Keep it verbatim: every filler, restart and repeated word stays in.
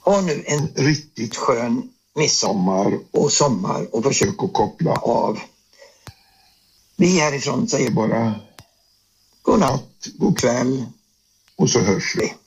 Ha nu en riktigt skön midsommar och sommar och försök att koppla av. Vi härifrån säger bara god natt, god kväll och så hörs vi.